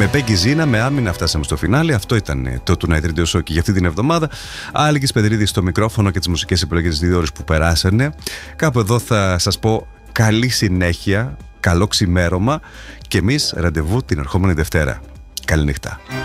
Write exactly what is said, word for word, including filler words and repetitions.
Με Πέγκη Ζήνα, με Άμυνα φτάσαμε στο φινάλε. Αυτό ήταν το Tonight Radio Show και για αυτή την εβδομάδα. Άλκης Πεδρίδης στο μικρόφωνο και τις μουσικές επιλογές τις δύο ώρες που περάσανε. Κάπου εδώ θα σας πω καλή συνέχεια, καλό ξημέρωμα και εμείς ραντεβού την ερχόμενη Δευτέρα. Καληνύχτα.